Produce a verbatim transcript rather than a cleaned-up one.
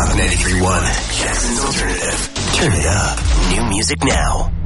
Rock ninety-three point one, Jackson's Alternative. Turn it up. New music now.